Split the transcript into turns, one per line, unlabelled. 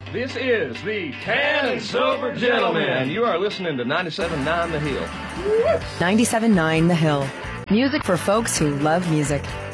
This is the Tan and Sober Gentleman, and you are listening to 97.9 The Hill.
97.9 The Hill. Music for folks who love music.